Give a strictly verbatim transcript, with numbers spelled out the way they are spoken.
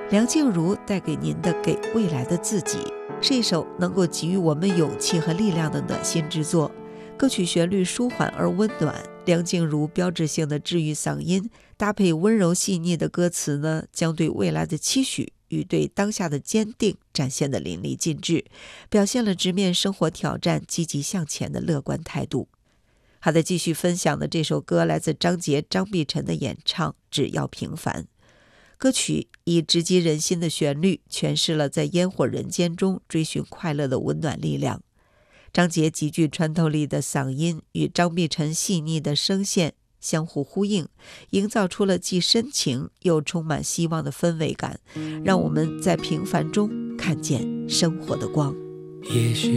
梁静茹带给您的《给未来的自己》是一首能够给予我们勇气和力量的暖心之作。歌曲旋律舒缓而温暖，梁静茹标志性的治愈嗓音搭配温柔细腻的歌词呢，将对未来的期许与对当下的坚定展现得淋漓尽致，表现了直面生活挑战、积极向前的乐观态度。好的，继续分享的这首歌来自张杰、张碧晨的演唱《只要平凡》。歌曲以直击人心的旋律诠释了在烟火人间中追寻快乐的温暖力量。张杰极具穿透力的嗓音与张碧晨细腻的声线相互呼应，营造出了既深情又充满希望的氛围感，让我们在平凡中看见生活的光。 也许